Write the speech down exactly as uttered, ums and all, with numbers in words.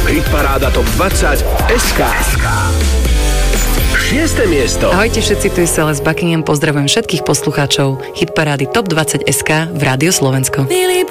Hitparáda Top dvadsať es ká. Šieste miesto. Ahojte všetci, tu je Celeste Buckingham, pozdravujem všetkých poslucháčov Hitparády Top dvadsať es ká v Rádiu Slovensko.